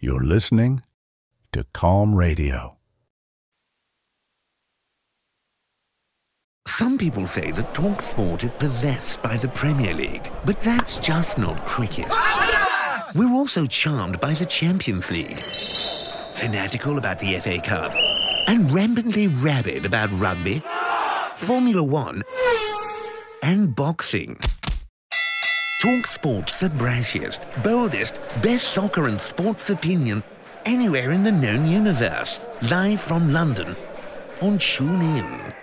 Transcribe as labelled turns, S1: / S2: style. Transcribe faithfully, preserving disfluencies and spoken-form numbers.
S1: You're listening to Calm Radio.
S2: Some people say that TalkSport is possessed by the Premier League, but that's just not cricket. We're also charmed by the Champions League, fanatical about the F A Cup, and rampantly rabid about rugby, Formula One, and boxing. TalkSport's the brashiest, boldest, best soccer and sports opinion anywhere in the known universe. Live from London on TuneIn.